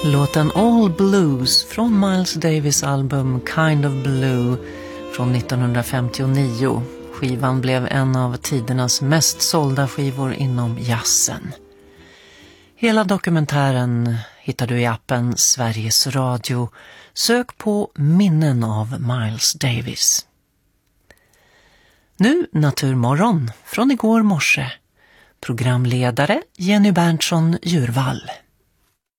Låten All Blues från Miles Davis album Kind of Blue från 1959. Skivan blev en av tidernas mest sålda skivor inom jazzen. Hela dokumentären hittar du i appen Sveriges Radio. Sök på Minnen av Miles Davis. Nu Naturmorgon från igår morse. Programledare Jenny Berntsson Djurvall.